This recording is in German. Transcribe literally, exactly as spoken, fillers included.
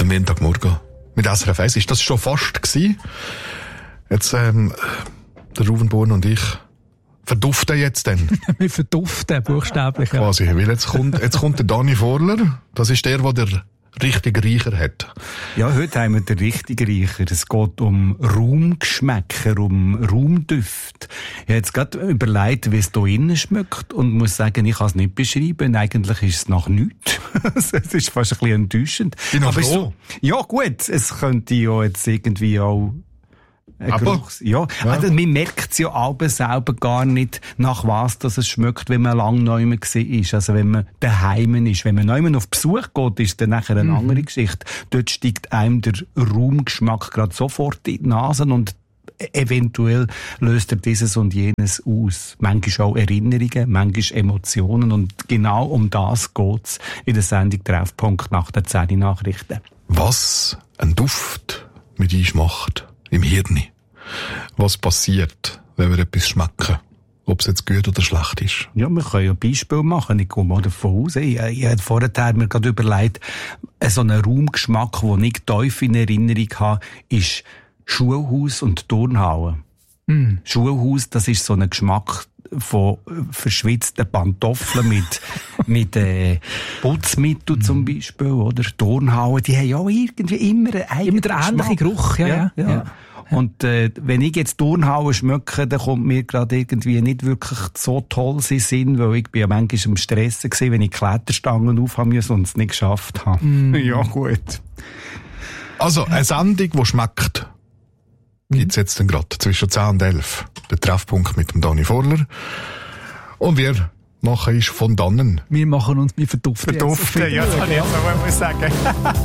am Montagmorgen mit S R F eins. Ist das schon fast gewesen? Jetzt, ähm, der Ruven Born und ich verduften jetzt dann. Wir verduften, buchstäblich. Ja. Quasi, weil jetzt kommt, jetzt kommt der Dani Vorler. Das ist der, der der richtige Riecher hat. Ja, heute haben wir den richtigen Riecher. Es geht um Raumgeschmäcker, um Raumdüfte. Ich habe jetzt gerade überlegt, wie es hier innen schmeckt und muss sagen, ich kann es nicht beschreiben. Eigentlich ist es nach nichts. Es ist fast ein bisschen enttäuschend. Bin noch Aber froh. So, ja gut, es könnte ja jetzt irgendwie auch Aber? Ja, ja. Also, man merkt es ja aber selber gar nicht, nach was das es schmeckt, wenn man lang neu war. Also wenn man daheim ist. Wenn man neu auf Besuch geht, ist dann nachher eine mhm. andere Geschichte. Dort steigt einem der Raumgeschmack gerade sofort in die Nase und eventuell löst er dieses und jenes aus. Manchmal auch Erinnerungen, manchmal Emotionen und genau um das geht's in der Sendung Treffpunkt nach der zehn Nachrichten. Was ein Duft mit uns macht im Hirn. Was passiert, wenn wir etwas schmecken? Ob es jetzt gut oder schlecht ist. Ja, wir können ja Beispiele machen. Ich gehe mal davon aus. Ich, ich habe vorher mir gerade überlegt, so einen Raumgeschmack, den ich tief in Erinnerung habe, ist Schulhaus und Turnhalle. Mm. Schulhaus, das ist so ein Geschmack von verschwitzten Pantoffeln mit, mit äh, Putzmittel zum Beispiel, oder? Turnhalle, die haben ja auch irgendwie immer einen eigenen Immer der ähnliche Geruch, ja, ja. ja. ja. Und äh, wenn ich jetzt Turnhalle schmecke, dann kommt mir gerade irgendwie nicht wirklich so toll in Sinn, weil ich bin ja manchmal am Stressen gewesen, wenn ich Kletterstangen aufhaben musste und es nicht geschafft habe. Mm. Ja, gut. Also, eine Sendung, die schmeckt, gibt's jetzt dann gerade zwischen zehn und elf. Der Treffpunkt mit dem Dani Vorler. Und wir machen ist von dannen. Wir machen uns, wir verduften. Verduften, ja, das kann ich auch mal sagen.